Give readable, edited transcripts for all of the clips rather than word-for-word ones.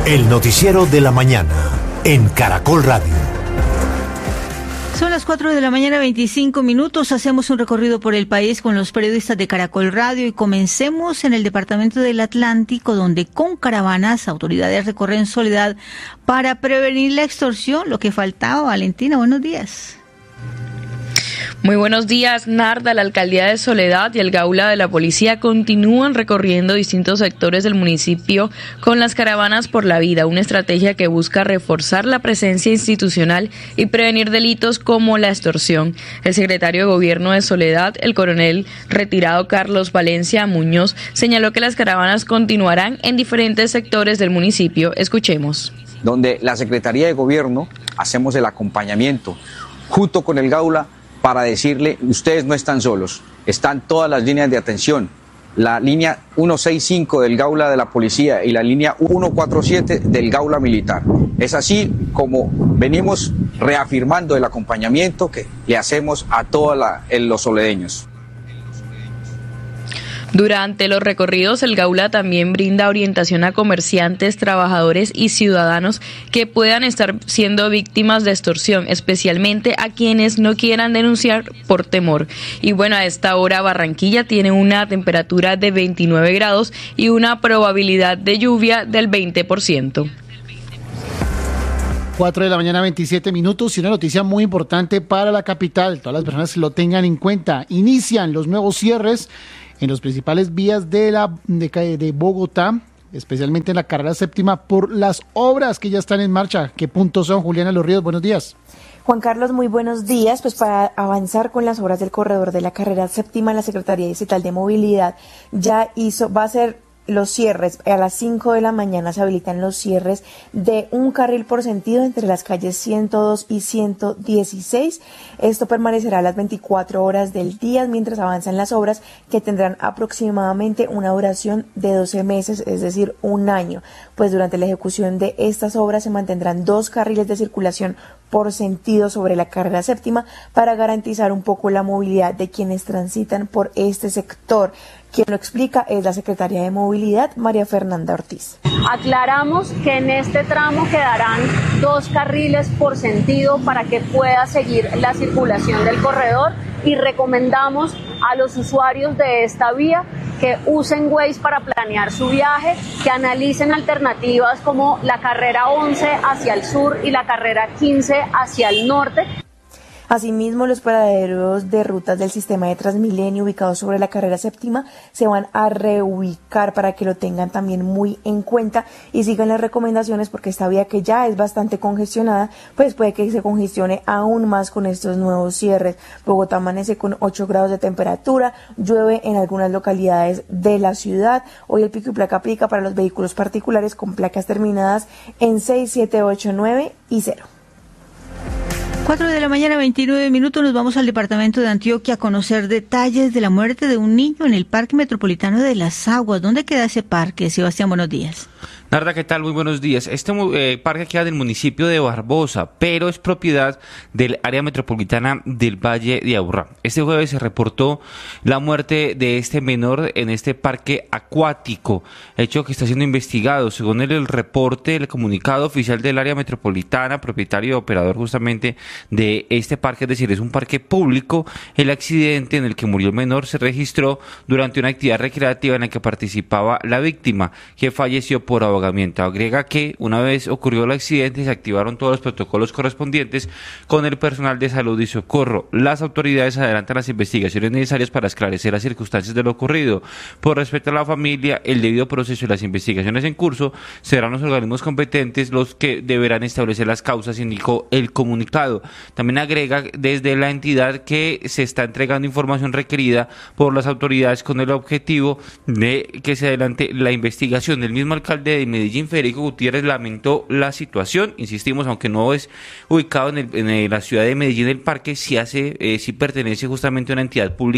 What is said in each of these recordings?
El noticiero de la mañana en Caracol Radio. Son las 4:25 a.m. Hacemos un recorrido por el país con los periodistas de Caracol Radio y comencemos en el departamento del Atlántico, donde con caravanas autoridades recorren Soledad para prevenir la extorsión. Lo que faltaba. Valentina, buenos días. Muy buenos días, Narda. La alcaldía de Soledad y el Gaula de la policía continúan recorriendo distintos sectores del municipio con las caravanas por la vida, una estrategia que busca reforzar la presencia institucional y prevenir delitos como la extorsión. El secretario de Gobierno de Soledad, el coronel retirado Carlos Valencia Muñoz, señaló que las caravanas continuarán en diferentes sectores del municipio. Escuchemos. Donde la Secretaría de Gobierno hacemos el acompañamiento junto con el Gaula para decirle, ustedes no están solos, están todas las líneas de atención, la línea 165 del Gaula de la Policía y la línea 147 del Gaula Militar. Es así como venimos reafirmando el acompañamiento que le hacemos a todos los soledeños. Durante los recorridos, el Gaula también brinda orientación a comerciantes, trabajadores y ciudadanos que puedan estar siendo víctimas de extorsión, especialmente a quienes no quieran denunciar por temor. Y bueno, a esta hora Barranquilla tiene una temperatura de 29 grados y una probabilidad de lluvia del 20%. 4:27 a.m. y una noticia muy importante para la capital. Todas las personas lo tengan en cuenta. Inician los nuevos cierres en las principales vías de Bogotá, especialmente en la carrera séptima, por las obras que ya están en marcha. ¿Qué puntos son? Juliana Los Ríos, buenos días. Juan Carlos, muy buenos días. Pues para avanzar con las obras del corredor de la carrera séptima, la Secretaría Distrital de Movilidad va a hacer los cierres. A las 5 de la mañana se habilitan los cierres de un carril por sentido entre las calles 102 y 116. Esto permanecerá a las 24 horas del día mientras avanzan las obras, que tendrán aproximadamente una duración de 12 meses, es decir, un año. Pues durante la ejecución de estas obras se mantendrán 2 carriles de circulación por sentido sobre la carrera séptima para garantizar un poco la movilidad de quienes transitan por este sector. Quien lo explica es la secretaria de Movilidad, María Fernanda Ortiz. Aclaramos que en este tramo quedarán 2 carriles por sentido para que pueda seguir la circulación del corredor y recomendamos a los usuarios de esta vía que usen Waze para planear su viaje, que analicen alternativas como la carrera 11 hacia el sur y la carrera 15 hacia el norte. Asimismo, los paraderos de rutas del sistema de Transmilenio ubicados sobre la carrera séptima se van a reubicar para que lo tengan también muy en cuenta y sigan las recomendaciones, porque esta vía, que ya es bastante congestionada, pues puede que se congestione aún más con estos nuevos cierres. Bogotá amanece con 8 grados de temperatura, llueve en algunas localidades de la ciudad. Hoy el pico y placa aplica para los vehículos particulares con placas terminadas en 6, 7, 8, 9 y 0. 4:29 a.m. Nos vamos al departamento de Antioquia a conocer detalles de la muerte de un niño en el Parque Metropolitano de las Aguas. ¿Dónde queda ese parque? Sebastián, buenos días. Narda, ¿qué tal? Muy buenos días. Este parque queda del municipio de Barbosa, pero es propiedad del área metropolitana del Valle de Aburrá. Este jueves se reportó la muerte de este menor en este parque acuático, hecho que está siendo investigado. Según el reporte, el comunicado oficial del área metropolitana, propietario y operador justamente de este parque, es decir, es un parque público, el accidente en el que murió el menor se registró durante una actividad recreativa en la que participaba la víctima, que falleció por ahogamiento. Agrega que una vez ocurrió el accidente se activaron todos los protocolos correspondientes con el personal de salud y socorro. Las autoridades adelantan las investigaciones necesarias para esclarecer las circunstancias de lo ocurrido. Por respeto a la familia, el debido proceso y las investigaciones en curso serán los organismos competentes los que deberán establecer las causas, indicó el comunicado. También agrega desde la entidad que se está entregando información requerida por las autoridades con el objetivo de que se adelante la investigación. El mismo alcalde de Medellín, Federico Gutiérrez, lamentó la situación. Insistimos, aunque no es ubicado en la ciudad de Medellín, el parque sí pertenece justamente a una entidad pública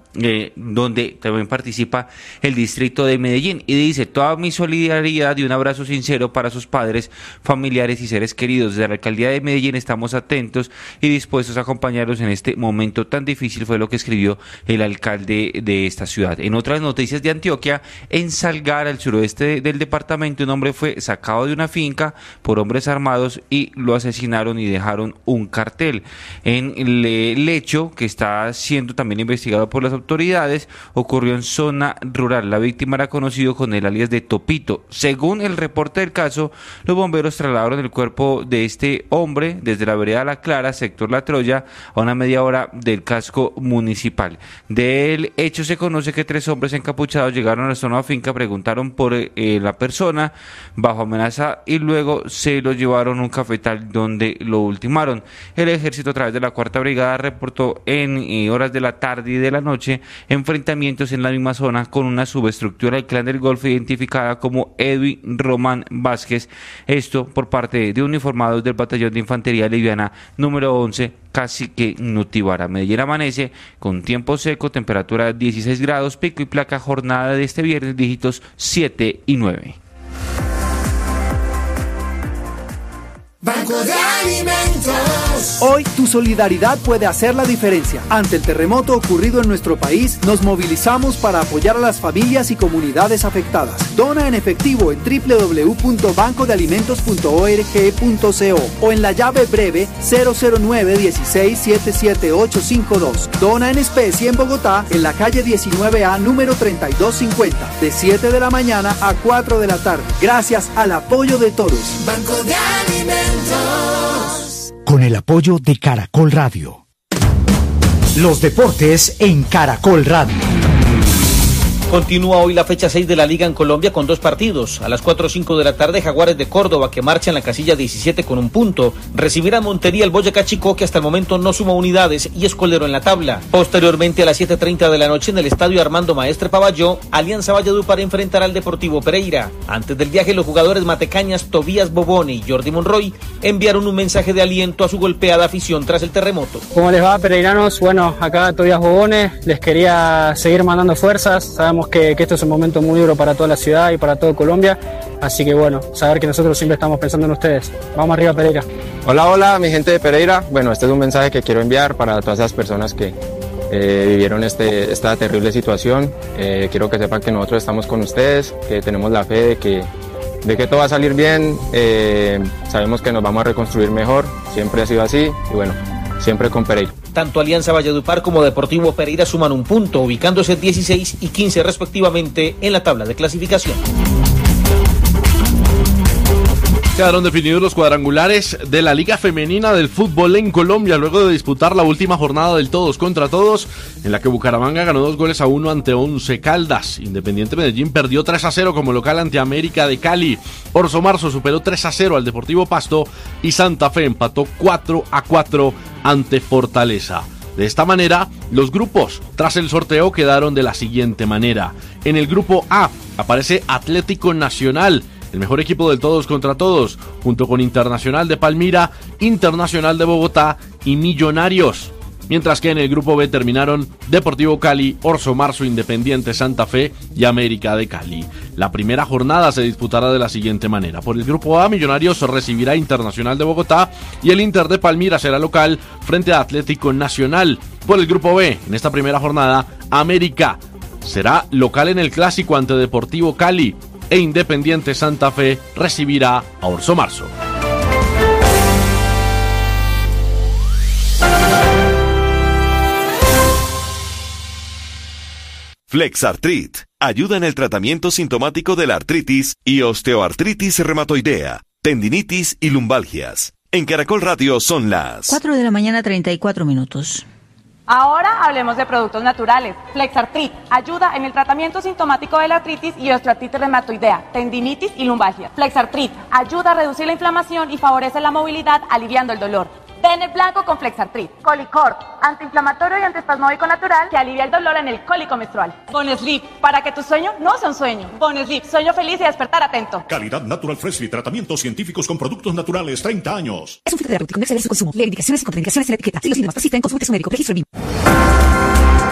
donde también participa el distrito de Medellín, y dice: toda mi solidaridad y un abrazo sincero para sus padres, familiares y seres queridos. Desde la alcaldía de Medellín estamos atentos y dispuestos a acompañarlos en este momento tan difícil, fue lo que escribió el alcalde de esta ciudad. En otras noticias de Antioquia, en Salgar, al suroeste del departamento, un hombre fue sacado de una finca por hombres armados y lo asesinaron y dejaron un cartel. En el hecho, que está siendo también investigado por las autoridades, ocurrió en zona rural. La víctima era conocido con el alias de Topito. Según el reporte del caso, los bomberos trasladaron el cuerpo de este hombre desde la vereda La Clara, sector La Troya, a una media hora del casco municipal. Del hecho se conoce que 3 hombres encapuchados llegaron a la zona finca, preguntaron por la persona bajo amenaza y luego se lo llevaron a un cafetal donde lo ultimaron. El ejército, a través de la 4ª Brigada, reportó en horas de la tarde y de la noche enfrentamientos en la misma zona con una subestructura del Clan del Golfo identificada como Edwin Román Vázquez, esto por parte de uniformados del Batallón de Infantería Liviana número 11, Cacique Nutibara. Medellín amanece con tiempo seco, temperatura 16 grados, pico y placa, jornada de este viernes, dígitos 7 y 9. Banco de Alimentos. Hoy tu solidaridad puede hacer la diferencia. Ante el terremoto ocurrido en nuestro país, nos movilizamos para apoyar a las familias y comunidades afectadas. Dona en efectivo en www.bancodealimentos.org.co o en la llave breve 009-16-77852. Dona en especie en Bogotá, en la calle 19A número 3250, de 7 de la mañana a 4 de la tarde. Gracias al apoyo de todos. Banco de Alimentos. Con el apoyo de Caracol Radio. Los deportes en Caracol Radio. Continúa hoy la fecha 6 de la Liga en Colombia con 2 partidos. A las 4:05 de la tarde, Jaguares de Córdoba, que marcha en la casilla 17 con 1 punto, recibirá a Montería el Boyacá Chicó, que hasta el momento no suma unidades y es colero en la tabla. Posteriormente, a las 7:30 de la noche, en el estadio Armando Maestre Pavalló, Alianza Valledupar enfrentará al Deportivo Pereira. Antes del viaje, los jugadores matecañas Tobías Bobone y Jordi Monroy enviaron un mensaje de aliento a su golpeada afición tras el terremoto. ¿Cómo les va, pereiranos? Bueno, acá Tobías Bobone, les quería seguir mandando fuerzas. Sabemos que esto es un momento muy duro para toda la ciudad y para todo Colombia, así que bueno, saber que nosotros siempre estamos pensando en ustedes. Vamos arriba, Pereira. Hola, mi gente de Pereira. Bueno, este es un mensaje que quiero enviar para todas esas personas que vivieron esta terrible situación. Quiero que sepan que nosotros estamos con ustedes, que tenemos la fe de que todo va a salir bien. Sabemos que nos vamos a reconstruir mejor, siempre ha sido así y bueno, siempre con Pereira. Tanto Alianza Valledupar como Deportivo Pereira suman 1 punto, ubicándose 16 y 15 respectivamente en la tabla de clasificación. Quedaron definidos los cuadrangulares de la Liga Femenina del Fútbol en Colombia luego de disputar la última jornada del todos contra todos, en la que Bucaramanga ganó 2-1 ante Once Caldas. Independiente Medellín perdió 3-0 como local ante América de Cali. Orso Marzo superó 3-0 al Deportivo Pasto y Santa Fe empató 4-4 ante Fortaleza. De esta manera, los grupos tras el sorteo quedaron de la siguiente manera. En el grupo A aparece Atlético Nacional, el mejor equipo del todos contra todos, junto con Internacional de Palmira, Internacional de Bogotá y Millonarios. Mientras que en el grupo B terminaron Deportivo Cali, Orso Marzo, Independiente Santa Fe y América de Cali. La primera jornada se disputará de la siguiente manera. Por el grupo A, Millonarios recibirá Internacional de Bogotá y el Inter de Palmira será local frente a Atlético Nacional. Por el grupo B, en esta primera jornada, América será local en el Clásico ante Deportivo Cali e Independiente Santa Fe recibirá a Orso Marzo. Flexartrit ayuda en el tratamiento sintomático de la artritis y osteoartritis reumatoidea, tendinitis y lumbalgias. En Caracol Radio son las 4 de la mañana, 34 minutos. Ahora hablemos de productos naturales. Flexartrit ayuda en el tratamiento sintomático de la artritis y osteoartritis reumatoidea, tendinitis y lumbalgia. Flexartrit ayuda a reducir la inflamación y favorece la movilidad, aliviando el dolor. Den el blanco con Flexartrit. Colicort, antiinflamatorio y antiespasmódico natural que alivia el dolor en el cólico menstrual. Bonesleep, para que tu sueño no sea un sueño. Bonesleep, sueño feliz y despertar atento. Calidad Natural Freshly, tratamientos científicos con productos naturales, 30 años. Es un fitoterapéutico, no exceder su consumo. Lee indicaciones y contraindicaciones en la etiqueta. Si los síntomas persisten, consulte a su médico. Registro BIM.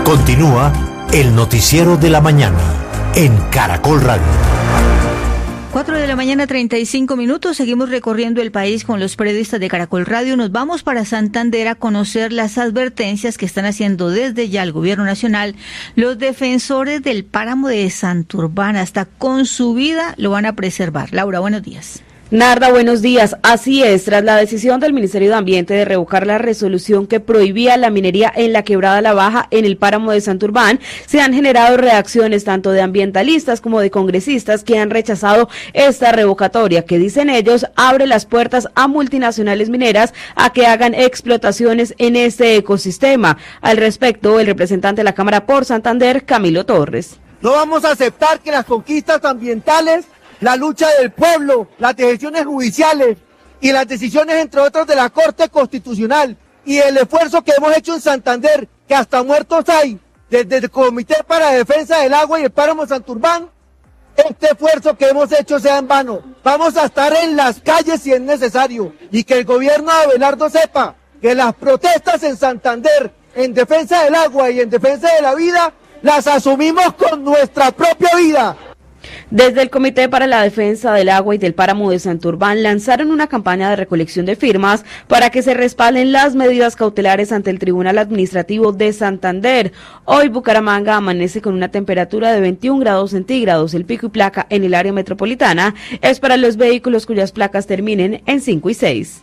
Continúa el noticiero de la mañana en Caracol Radio. 4 de la mañana, 35 minutos. Seguimos recorriendo el país con los periodistas de Caracol Radio. Nos vamos para Santander a conocer las advertencias que están haciendo desde ya el gobierno nacional los defensores del páramo de Santurbán. Hasta con su vida lo van a preservar. Laura, buenos días. Narda, buenos días. Así es, tras la decisión del Ministerio de Ambiente de revocar la resolución que prohibía la minería en la Quebrada La Baja en el páramo de Santurbán, se han generado reacciones tanto de ambientalistas como de congresistas que han rechazado esta revocatoria, que dicen ellos abre las puertas a multinacionales mineras a que hagan explotaciones en este ecosistema. Al respecto, el representante de la Cámara por Santander, Camilo Torres. No vamos a aceptar que las conquistas ambientales, la lucha del pueblo, las decisiones judiciales y las decisiones, entre otros, de la Corte Constitucional y el esfuerzo que hemos hecho en Santander, que hasta muertos hay, desde el Comité para la Defensa del Agua y el Páramo Santurbán, este esfuerzo que hemos hecho sea en vano. Vamos a estar en las calles si es necesario y que el gobierno de Abelardo sepa que las protestas en Santander en defensa del agua y en defensa de la vida las asumimos con nuestra propia vida. Desde el Comité para la Defensa del Agua y del Páramo de Santurbán lanzaron una campaña de recolección de firmas para que se respalden las medidas cautelares ante el Tribunal Administrativo de Santander. Hoy Bucaramanga amanece con una temperatura de 21 grados centígrados. El pico y placa en el área metropolitana es para los vehículos cuyas placas terminen en 5 y 6.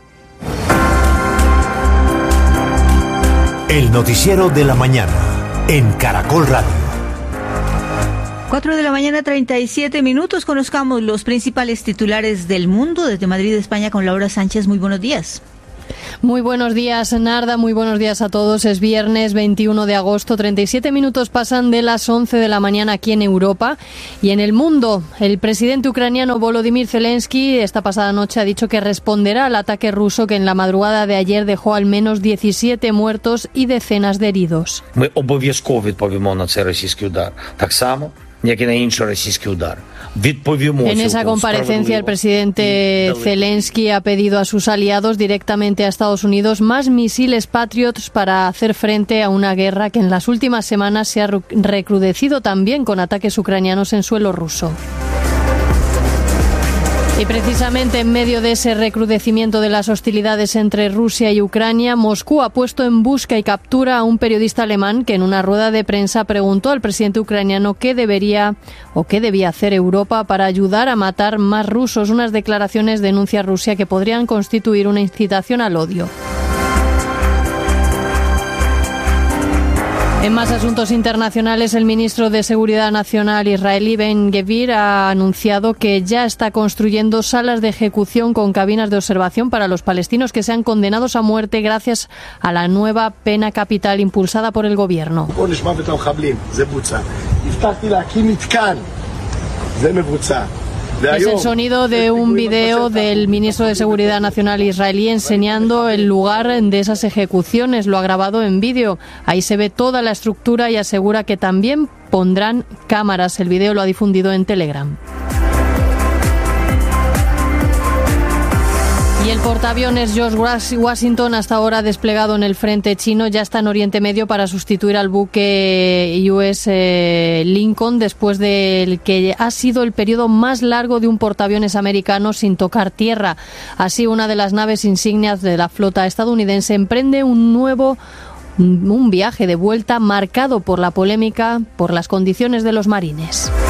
El noticiero de la mañana en Caracol Radio. 4 de la mañana, 37 minutos. Conozcamos los principales titulares del mundo desde Madrid, España, con Laura Sánchez. Muy buenos días. Muy buenos días, Narda. Muy buenos días a todos. Es viernes 21 de agosto. 37 minutos pasan de las 11 de la mañana aquí en Europa. Y en el mundo, el presidente ucraniano Volodymyr Zelensky esta pasada noche ha dicho que responderá al ataque ruso que en la madrugada de ayer dejó al menos 17 muertos y decenas de heridos. Ми обов'язково відповімо на цей російський удар. Так само, як і на інший російський удар. En esa comparecencia, el presidente Zelensky ha pedido a sus aliados, directamente a Estados Unidos, más misiles Patriots para hacer frente a una guerra que en las últimas semanas se ha recrudecido también con ataques ucranianos en suelo ruso. Y precisamente en medio de ese recrudecimiento de las hostilidades entre Rusia y Ucrania, Moscú ha puesto en busca y captura a un periodista alemán que en una rueda de prensa preguntó al presidente ucraniano qué debía hacer Europa para ayudar a matar más rusos. Unas declaraciones, denuncia Rusia, que podrían constituir una incitación al odio. En más asuntos internacionales, el ministro de Seguridad Nacional israelí Ben-Gvir ha anunciado que ya está construyendo salas de ejecución con cabinas de observación para los palestinos que sean condenados a muerte gracias a la nueva pena capital impulsada por el gobierno. Es el sonido de un video del ministro de Seguridad Nacional israelí enseñando el lugar de esas ejecuciones. Lo ha grabado en vídeo. Ahí se ve toda la estructura y asegura que también pondrán cámaras. El video lo ha difundido en Telegram. Y el portaaviones George Washington, hasta ahora desplegado en el frente chino, ya está en Oriente Medio para sustituir al buque US Lincoln, después del que ha sido el periodo más largo de un portaaviones americano sin tocar tierra. Así, una de las naves insignias de la flota estadounidense emprende un viaje de vuelta marcado por la polémica por las condiciones de los marines.